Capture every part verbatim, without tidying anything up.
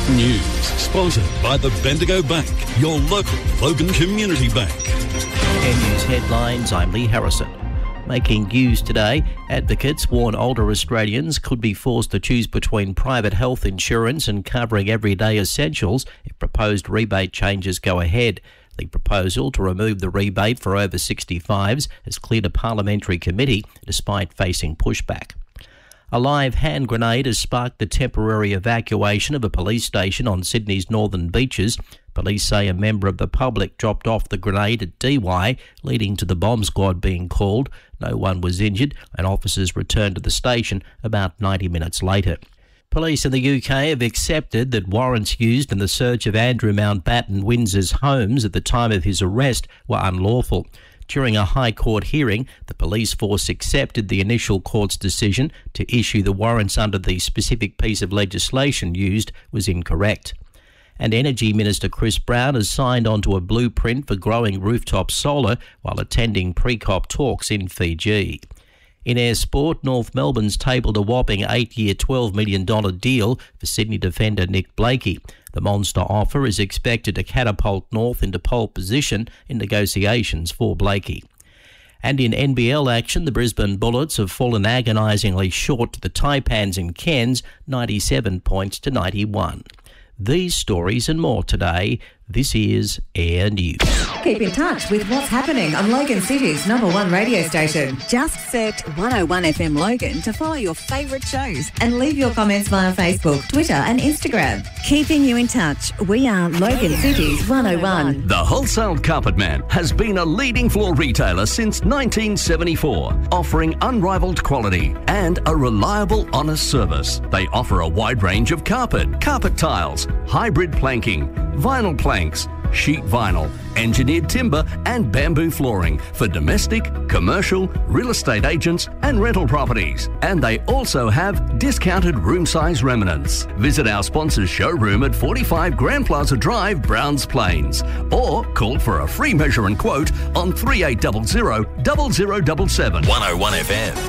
News, sponsored by the Bendigo Bank, your local Logan Community Bank. ten News headlines, I'm Lee Harrison. Making news today, advocates warn older Australians could be forced to choose between private health insurance and covering everyday essentials if proposed rebate changes go ahead. The proposal to remove the rebate for over sixty-fives has cleared a parliamentary committee despite facing pushback. A live hand grenade has sparked the temporary evacuation of a police station on Sydney's northern beaches. Police say a member of the public dropped off the grenade at D Y, leading to the bomb squad being called. No one was injured, and officers returned to the station about ninety minutes later. Police in the U K have accepted that warrants used in the search of Andrew Mountbatten Windsor's homes at the time of his arrest were unlawful. During a High Court hearing, the police force accepted the initial court's decision to issue the warrants under the specific piece of legislation used was incorrect. And Energy Minister Chris Brown has signed onto a blueprint for growing rooftop solar while attending pre-COP talks in Fiji. In air sport, North Melbourne's tabled a whopping eight-year twelve million dollars deal for Sydney defender Nick Blakey. The monster offer is expected to catapult North into pole position in negotiations for Blakey. And in N B L action, the Brisbane Bullets have fallen agonisingly short to the Taipans in Cairns, ninety-seven points to ninety-one. These stories and more today. This is Air News. Keep in touch with what's happening on Logan City's number one radio station. Just search one oh one F M Logan to follow your favourite shows and leave your comments via Facebook, Twitter and Instagram. Keeping you in touch, we are Logan City's one oh one. The Wholesale Carpet Man has been a leading floor retailer since nineteen seventy-four, offering unrivaled quality and a reliable, honest service. They offer a wide range of carpet, carpet tiles, hybrid planking, vinyl planks, sheet vinyl, engineered timber and bamboo flooring for domestic, commercial, real estate agents and rental properties. And they also have discounted room size remnants. Visit our sponsor's showroom at forty-five Grand Plaza Drive, Browns Plains, or call for a free measure and quote on three eight zero zero, zero zero seven seven. one oh one F M.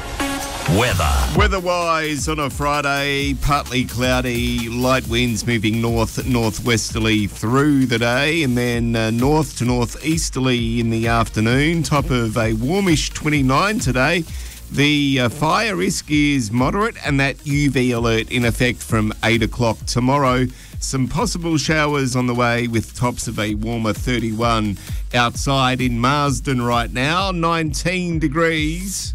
Weather. Weather-wise, on a Friday, partly cloudy, light winds moving north, northwesterly through the day, and then uh, north to northeasterly in the afternoon. Top of a warmish twenty-nine today. The uh, fire risk is moderate, and that U V alert in effect from eight o'clock tomorrow. Some possible showers on the way with tops of a warmer thirty-one. Outside in Marsden right now, nineteen degrees.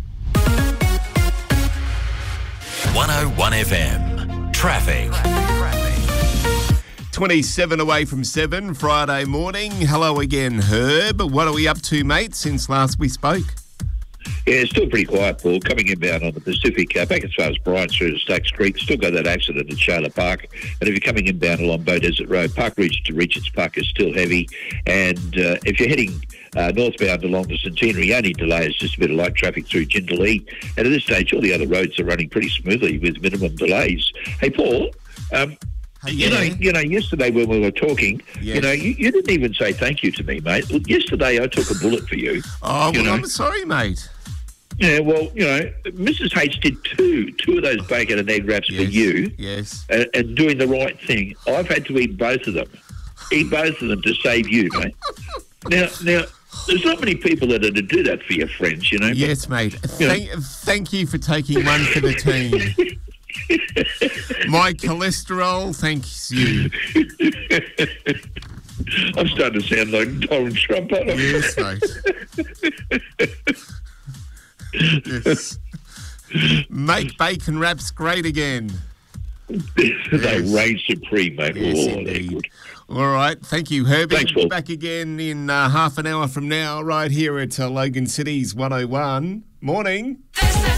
one oh one F M. Traffic. twenty-seven away from seven, Friday morning. Hello again, Herb. What are we up to, mate, since last we spoke? Yeah, it's still pretty quiet, Paul. Coming inbound on the Pacific, uh, back as far as Bryant through to Stacks Creek, still got that accident at Shayla Park. And if you're coming inbound along Bow Desert Road, Park Ridge to Regent's Park is still heavy. And uh, if you're heading uh, northbound along the Centenary, only delay is just a bit of light traffic through Jindalee. And at this stage, all the other roads are running pretty smoothly with minimum delays. Hey, Paul, um, Hey, you yeah. know, you know, yesterday when we were talking, Yes. you know, you, you didn't even say thank you to me, mate. Yesterday I took a bullet for you. Oh, you well, know. I'm sorry, mate. Yeah, well, you know, Missus H did two, two of those bacon and egg wraps for Yes, you, yes. and, and doing the right thing. I've had to eat both of them, eat both of them to save you, mate. Now, now, there's not many people that are to do that for your friends, you know. Yes, mate. You know. Thank, thank you for taking one for the team. My cholesterol, thanks you. I'm starting to sound like Donald Trump. aren't I? Yes, mate. Yes. Make bacon wraps great again. They Yes. reign supreme, mate. Yes, oh, they're indeed. good. All right. Thank you, Herbie. Thanks, Paul. Back again in uh, half an hour from now, right here at uh, Logan City's one oh one. Morning. This is